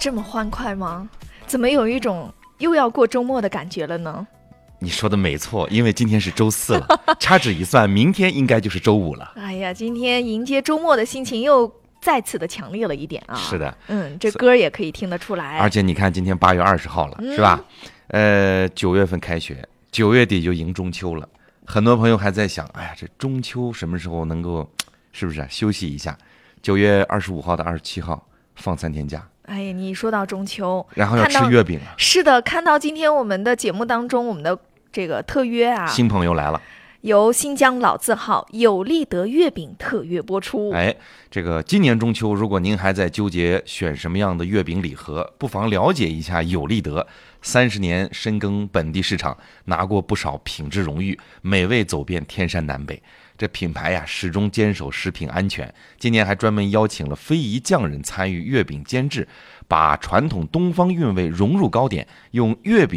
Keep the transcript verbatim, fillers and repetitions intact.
这么欢快吗？怎么有一种又要过周末的感觉了呢？ 你说的没错，因为今天是周四了，掐指一算，明天应该就是周五了。 哎呀，今天迎接周末的心情又再次的强烈了一点啊！ 是的， 嗯，这歌也可以听得出来。 而且你看，今天八月二十号了， 嗯、 是吧？呃，九月份开学，九月底就迎中秋了。很多朋友还在想，哎呀，这中秋什么时候能够，是不是、啊、休息一下？九月二十五号到二十七号放三天假。 哎呀，你说到中秋， 然后要吃月饼啊！ 是的，看到今天我们的节目当中，我们的这个特约啊， 新朋友来了。 由新疆老字号有利德月饼特约播出。 哎，这个今年中秋，如果您还在纠结选什么样的月饼礼盒，不妨了解一下有利德。三十年深耕本地市场，拿过不少品质荣誉，美味走遍天山南北。这品牌呀，始终坚守食品安全。今年还专门邀请了非遗匠人参与月饼监制，把传统东方韵味融入糕点，用月饼